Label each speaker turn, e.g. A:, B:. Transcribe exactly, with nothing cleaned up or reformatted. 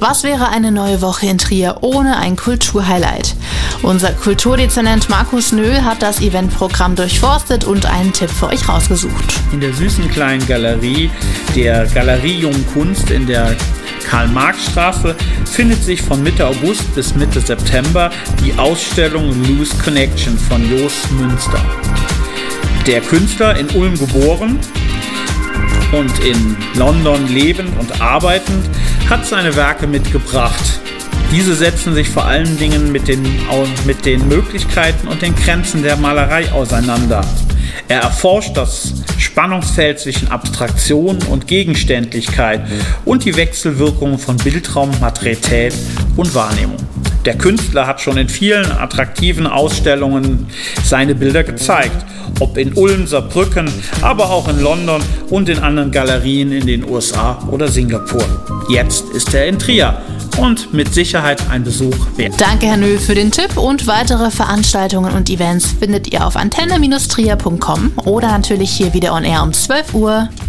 A: Was wäre eine neue Woche in Trier ohne ein Kulturhighlight? Unser Kulturdezernent Markus Nöhl hat das Eventprogramm durchforstet und einen Tipp für euch rausgesucht.
B: In der süßen kleinen Galerie der Galerie Jung Kunst in der Karl-Marx-Straße findet sich von Mitte August bis Mitte September die Ausstellung Loose Connection von Jos Münster. Der Künstler, in Ulm geboren und in London lebend und arbeitend, hat seine Werke mitgebracht. Diese setzen sich vor allen Dingen mit den, mit den Möglichkeiten und den Grenzen der Malerei auseinander. Er erforscht das Spannungsfeld zwischen Abstraktion und Gegenständlichkeit und die Wechselwirkungen von Bildraum, Materialität und Wahrnehmung. Der Künstler hat schon in vielen attraktiven Ausstellungen seine Bilder gezeigt, ob in Ulm, Saarbrücken, aber auch in London und in anderen Galerien in den U S A oder Singapur. Jetzt ist er in Trier und mit Sicherheit ein Besuch wert.
A: Danke, Herr Nöhl, für den Tipp, und weitere Veranstaltungen und Events findet ihr auf antenne Bindestrich trier Punkt com oder natürlich hier wieder on air um zwölf Uhr.